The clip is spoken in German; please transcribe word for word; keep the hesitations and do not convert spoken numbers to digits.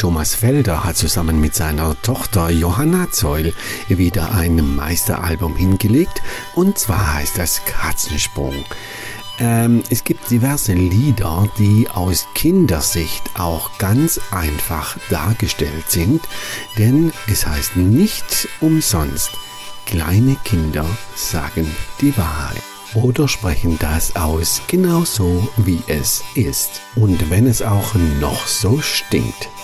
Thomas Felder hat zusammen mit seiner Tochter Johanna Zeul wieder ein Meisteralbum hingelegt, und zwar heißt das Katzensprung. Ähm, es gibt diverse Lieder, die aus Kindersicht auch ganz einfach dargestellt sind, denn es heißt nicht umsonst, kleine Kinder sagen die Wahrheit oder sprechen das aus, genauso wie es ist. Und wenn es auch noch so stinkt.